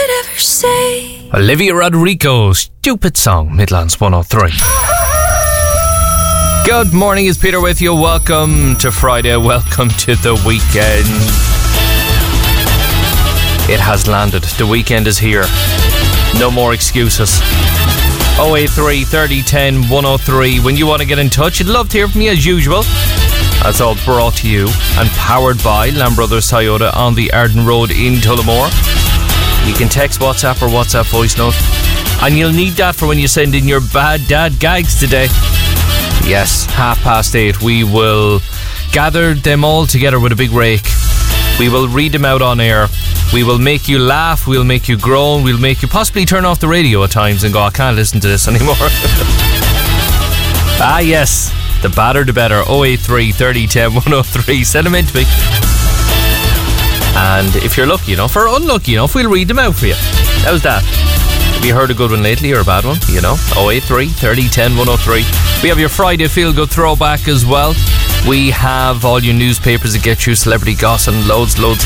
could ever say. Olivia Rodrigo, Stupid Song, Midlands 103. Good morning, it's Peter with you. Welcome to Friday, welcome to the weekend. It has landed, the weekend is here. No more excuses. 083 30 10 103. When you want to get in touch, I'd love to hear from you as usual. That's all brought to you and powered by Lamb Brothers Toyota on the Arden Road in Tullamore. You can text, WhatsApp or WhatsApp voice note, and you'll need that for when you send in your bad dad gags today. Yes, 8:30. We will gather them all together with a big rake. We will read them out on air. We will make you laugh, we'll make you groan, we'll make you possibly turn off the radio at times and go, I can't listen to this anymore. Ah yes, the badder the better. 083 30 10 103. Send them in to me. And if you're lucky enough or unlucky enough, we'll read them out for you. How's that? Have you heard a good one lately or a bad one? 083 30 10 103. We have your Friday Feel Good throwback as well. We have all your newspapers that get you celebrity gossip and loads more.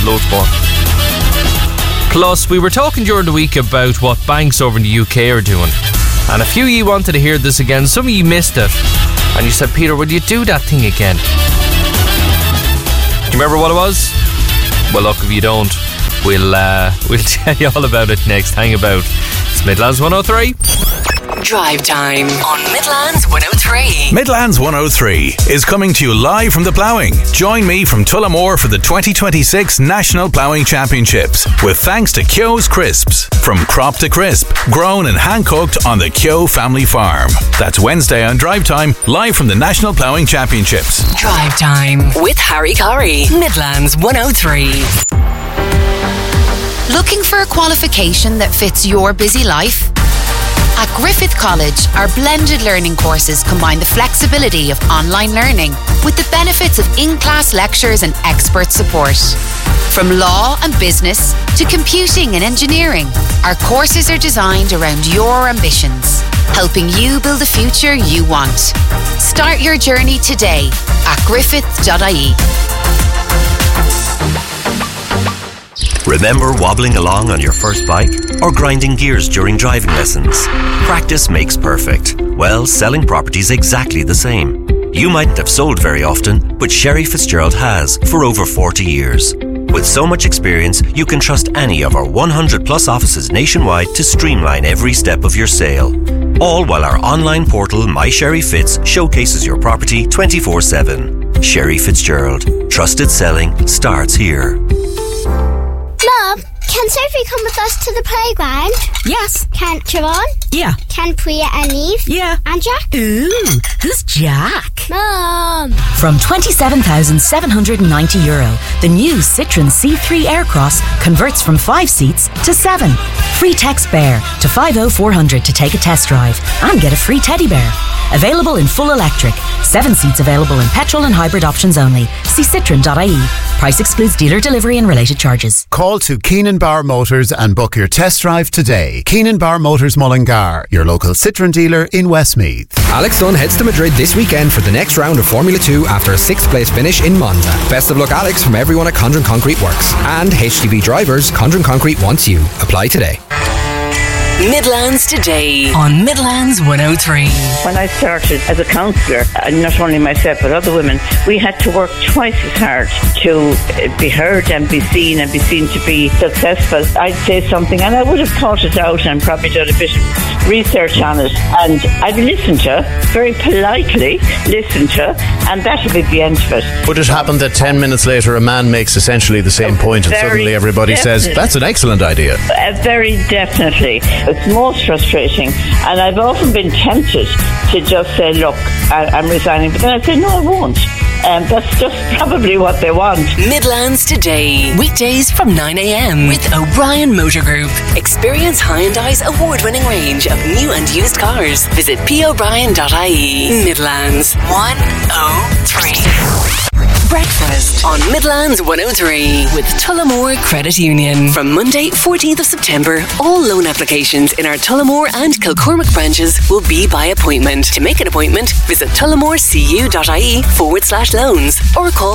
Plus, we were talking during the week about what banks over in the UK are doing. And a few of you wanted to hear this again. Some of you missed it. And you said, Peter, will you do that thing again? Do you remember what it was? Well, look, if you don't, we'll tell you all about it next. Hang about. It's Midlands 103. Drive Time on Midlands 103. Midlands 103 is coming to you live from the ploughing. Join me from Tullamore for the 2026 National Ploughing Championships with thanks to Keogh's Crisps. From crop to crisp, grown and hand-cooked on the Keogh family farm. That's Wednesday on Drive Time, live from the National Ploughing Championships. Drive Time with Harry Corrie. Midlands 103. Looking for a qualification that fits your busy life? At Griffith College, our blended learning courses combine the flexibility of online learning with the benefits of in-class lectures and expert support. From law and business to computing and engineering, our courses are designed around your ambitions, helping you build the future you want. Start your journey today at griffith.ie. Remember wobbling along on your first bike or grinding gears during driving lessons? Practice makes perfect. Well, selling property's exactly the same. You mightn't have sold very often, but Sherry Fitzgerald has for over 40 years. With so much experience, you can trust any of our 100 plus offices nationwide to streamline every step of your sale. All while our online portal My Sherry Fitz showcases your property 24/7. Sherry Fitzgerald. Trusted selling starts here. Mum, can Sophie come with us to the playground? Yes. Can Siobhan? Yeah. Can Priya and Eve? Yeah. And Jack? Ooh, who's Jack? Mum! From €27,790, the new Citroën C3 Aircross converts from 5 seats to 7. Free text BEAR to 50400 to take a test drive and get a free teddy bear. Available in full electric. 7 seats available in petrol and hybrid options only. See citroen.ie. Price excludes dealer delivery and related charges. Call to Keenan Bar Motors and book your test drive today. Keenan Bar Motors Mullingar, your local Citroën dealer in Westmeath. Alex Dunn heads to Madrid this weekend for the next round of Formula 2 after a 6th place finish in Monza. Best of luck, Alex, from everyone at Condren Concrete Works. And HGV drivers, Condren Concrete wants you. Apply today. Midlands Today on Midlands 103. When I started as a counsellor, not only myself but other women, we had to work twice as hard to be heard and be seen to be successful. I'd say something and I would have thought it out and probably done a bit of research on it, and I'd listen to, very politely listen to, and that would be the end of it. Would it happen that 10 minutes later a man makes essentially the same point and suddenly everybody says, that's an excellent idea? Very definitely. It's most frustrating, and I've often been tempted to just say, look, I'm resigning, but then I say, no, I won't. That's just probably what they want. Midlands Today, weekdays from 9 a.m. with O'Brien Motor Group. Experience Hyundai's award-winning range of new and used cars. Visit pobrien.ie. Midlands 103. Breakfast on Midlands 103 with Tullamore Credit Union. From Monday, 14th of September, all loan applications in our Tullamore and Kilcormac branches will be by appointment. To make an appointment, visit tullamorecu.ie/loans or call